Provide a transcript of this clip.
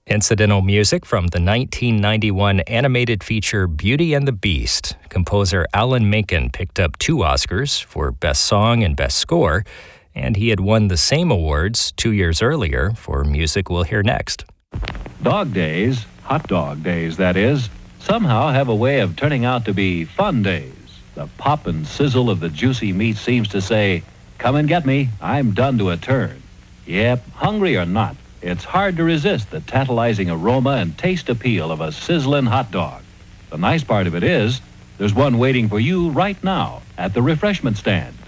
Incidental music from the 1991 animated feature Beauty and the Beast. Composer Alan Menken picked up 2 Oscars for Best Song and Best Score, and he had won the same awards 2 years earlier for music we'll hear next. Dog days, hot dog days that is, somehow have a way of turning out to be fun days. The pop and sizzle of the juicy meat seems to say, "Come and get me, I'm done to a turn." Yep, hungry or not, it's hard to resist the tantalizing aroma and taste appeal of a sizzling hot dog. The nice part of it is, there's one waiting for you right now at the refreshment stand.